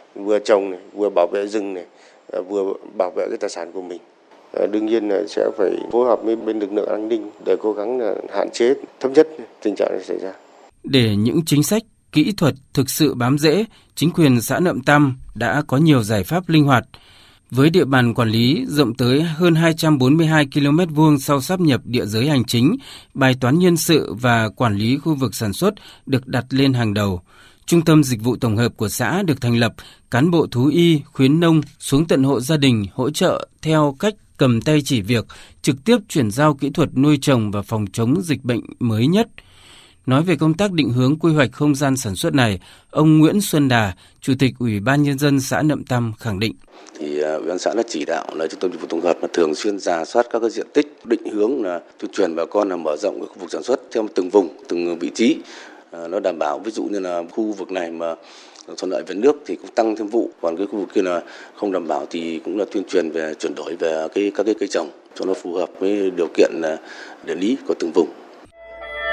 vừa trồng này, vừa bảo vệ rừng này, vừa bảo vệ cái tài sản của mình. Đương nhiên là sẽ phải phối hợp với bên lực lượng an ninh để cố gắng hạn chế thấp nhất tình trạng này xảy ra. Để những chính sách, kỹ thuật thực sự bám rễ, chính quyền xã Nậm Tam đã có nhiều giải pháp linh hoạt. Với địa bàn quản lý rộng tới hơn 242 km2 sau sáp nhập địa giới hành chính, bài toán nhân sự và quản lý khu vực sản xuất được đặt lên hàng đầu. Trung tâm dịch vụ tổng hợp của xã được thành lập, cán bộ thú y, khuyến nông xuống tận hộ gia đình hỗ trợ theo cách cầm tay chỉ việc, trực tiếp chuyển giao kỹ thuật nuôi trồng và phòng chống dịch bệnh mới nhất. Nói về công tác định hướng quy hoạch không gian sản xuất này, ông Nguyễn Xuân Đà, Chủ tịch Ủy ban Nhân dân xã Nậm Tam khẳng định. Ủy ban xã đã chỉ đạo là Trung tâm dịch vụ tổng hợp là thường xuyên rà soát các cái diện tích, định hướng là tuyên truyền bà con là mở rộng cái khu vực sản xuất theo từng vùng, từng vị trí. Nó đảm bảo ví dụ như là khu vực này mà thuận lợi về nước thì cũng tăng thêm vụ, còn cái khu vực kia là không đảm bảo thì cũng là tuyên truyền về chuyển đổi về các cái cây trồng cho nó phù hợp với điều kiện địa lý của từng vùng.